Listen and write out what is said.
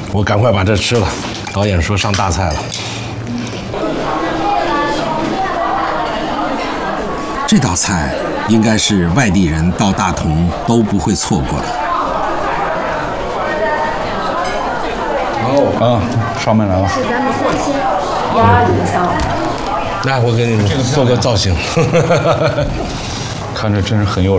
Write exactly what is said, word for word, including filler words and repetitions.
我赶快把这吃了。导演说上大菜了。 这道菜应该是外地人到大同都不会错过的。 哦，啊，上面来了。 是咱们送亲鸭梨烧。 来，我给你们做个造型。 看着真是很诱人。